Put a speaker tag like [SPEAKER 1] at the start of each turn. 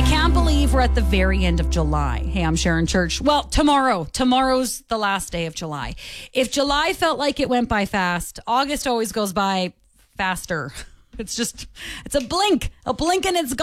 [SPEAKER 1] Can't believe we're at the very end of July. Hey, I'm Sharon Church. Well, tomorrow's the last day of July. If July felt like it went by fast, August always goes by faster. It's a blink and it's gone.